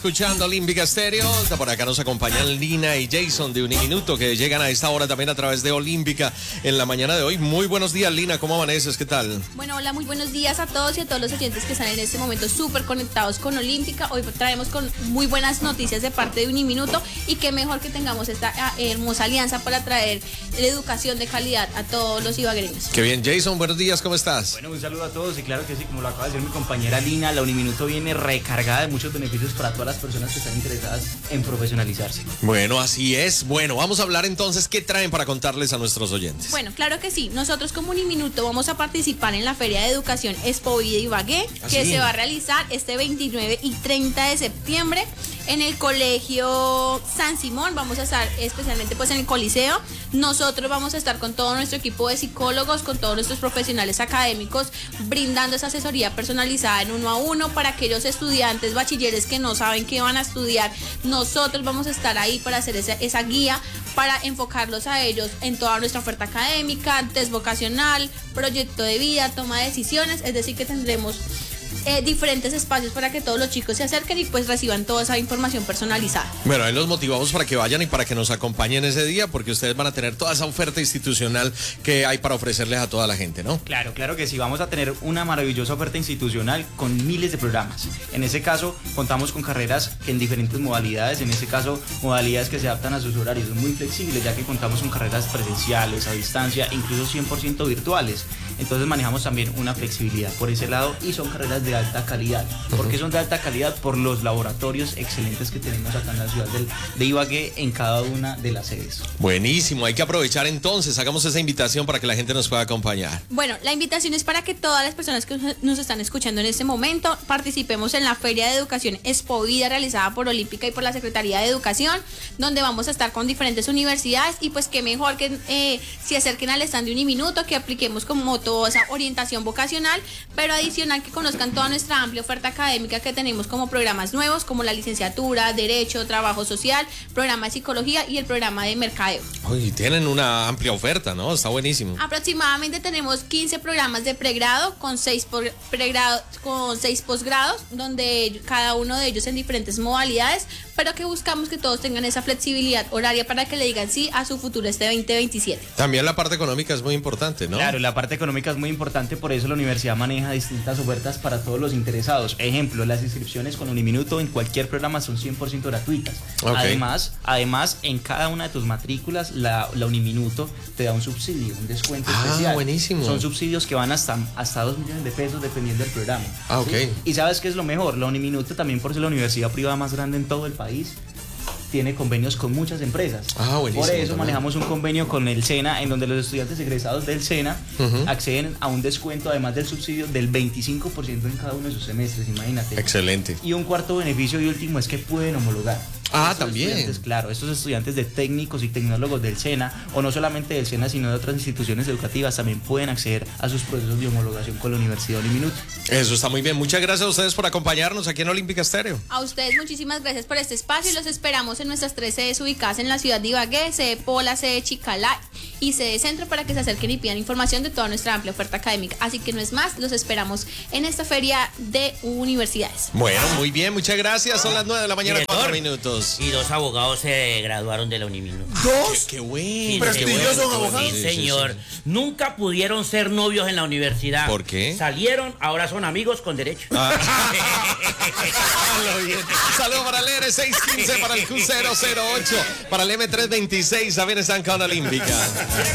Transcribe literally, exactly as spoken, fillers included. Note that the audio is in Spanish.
Escuchando Olímpica Estéreo, por acá nos acompañan Lina y Jason de Uniminuto, que llegan a esta hora también a través de Olímpica en la mañana de hoy. Muy buenos días, Lina, ¿cómo amaneces? ¿Qué tal? Bueno, hola, muy buenos días a todos y a todos los oyentes que están en este momento súper conectados con Olímpica. Hoy traemos con muy buenas noticias de parte de Uniminuto y qué mejor que tengamos esta hermosa alianza para traer la educación de calidad a todos los ibaguereños. Qué bien, Jason, buenos días, ¿cómo estás? Bueno, un saludo a todos y claro que sí, como lo acaba de decir mi compañera Lina, la Uniminuto viene recargada de muchos beneficios para todas las personas que están interesadas en profesionalizarse. Bueno, así es. Bueno, vamos a hablar entonces, ¿qué traen para contarles a nuestros oyentes? Bueno, claro que sí. Nosotros como Uniminuto vamos a participar en la Feria de Educación Expo Vida Ibagué, ¿Ah, que sí? se va a realizar este veintinueve y treinta de septiembre en el Colegio San Simón. Vamos a estar especialmente pues en el Coliseo. Nosotros vamos a estar con todo nuestro equipo de psicólogos, con todos nuestros profesionales académicos, brindando esa asesoría personalizada en uno a uno para aquellos estudiantes, bachilleres que no saben qué van a estudiar. Nosotros vamos a estar ahí para hacer esa, esa guía, para enfocarlos a ellos en toda nuestra oferta académica, test vocacional, proyecto de vida, toma de decisiones. Es decir, que tendremos Eh, diferentes espacios para que todos los chicos se acerquen y pues reciban toda esa información personalizada. Bueno, ahí los motivamos para que vayan y para que nos acompañen ese día, porque ustedes van a tener toda esa oferta institucional que hay para ofrecerles a toda la gente, ¿no? Claro, claro que sí, vamos a tener una maravillosa oferta institucional con miles de programas. En ese caso, contamos con carreras que en diferentes modalidades, en ese caso, modalidades que se adaptan a sus horarios, son muy flexibles, ya que contamos con carreras presenciales, a distancia, incluso cien por ciento virtuales. Entonces manejamos también una flexibilidad por ese lado y son carreras de alta calidad. ¿Por qué son de alta calidad? Por los laboratorios excelentes que tenemos acá en la ciudad del, de Ibagué en cada una de las sedes. Buenísimo, hay que aprovechar entonces, hagamos esa invitación para que la gente nos pueda acompañar. Bueno, la invitación es para que todas las personas que nos están escuchando en este momento participemos en la Feria de Educación Expo Vida realizada por Olímpica y por la Secretaría de Educación, donde vamos a estar con diferentes universidades y pues qué mejor que eh, se acerquen al stand de Uniminuto, que apliquemos como toda esa orientación vocacional, pero adicional que conozcan toda nuestra amplia oferta académica que tenemos como programas nuevos, como la licenciatura, Derecho, Trabajo Social, programa de Psicología y el programa de Mercadeo. Uy, tienen una amplia oferta, ¿no? Está buenísimo. Aproximadamente tenemos quince programas de pregrado con seis pregrado, con seis posgrados, donde cada uno de ellos en diferentes modalidades, pero que buscamos que todos tengan esa flexibilidad horaria para que le digan sí a su futuro este veinte veintisiete. También la parte económica es muy importante, ¿no? Claro, la parte económica es muy importante, por eso la universidad maneja distintas ofertas para todos los interesados. Ejemplo, las inscripciones con Uniminuto en cualquier programa son cien por ciento gratuitas. Okay. Además, además, en cada una de tus matrículas, la, la Uniminuto te da un subsidio, un descuento ah, especial. Buenísimo. Son subsidios que van hasta, hasta dos millones de pesos dependiendo del programa. Ah, ok. ¿Sí? Y ¿sabes qué es lo mejor? La Uniminuto, también por ser la universidad privada más grande en todo el país, tiene convenios con muchas empresas. Ah, buenísimo. Por eso también manejamos un convenio con el SENA, en donde los estudiantes egresados del SENA uh-huh. acceden a un descuento, además del subsidio, del veinticinco por ciento en cada uno de sus semestres, imagínate. Excelente. Y un cuarto beneficio y último es que pueden homologar. Ah, estos también. Claro, estos estudiantes de técnicos y tecnólogos del SENA, o no solamente del SENA, sino de otras instituciones educativas, también pueden acceder a sus procesos de homologación con la Universidad Uniminuto. Eso está muy bien. Muchas gracias a ustedes por acompañarnos aquí en Olímpica Estéreo. A ustedes muchísimas gracias por este espacio y los esperamos en nuestras tres sedes ubicadas en la ciudad de Ibagué, sede Pola, sede Chicalá y sede Centro, para que se acerquen y pidan información de toda nuestra amplia oferta académica. Así que no es más, los esperamos en esta feria de universidades. Bueno, muy bien, muchas gracias. Son las nueve de la mañana, Director, cuatro minutos. Y dos abogados se graduaron de la Uniminuto. ¿Dos? Qué, qué bueno. Sí, Prestigiosos qué bueno. abogados. Sí, Sí, señor. sí, sí. Nunca pudieron ser novios en la universidad. ¿Por qué? Salieron, ahora son amigos con derecho. Ah. Saludos para el R seis quince, para el Q cero cero ocho, para el M trescientos veintiséis. También están con Olímpica.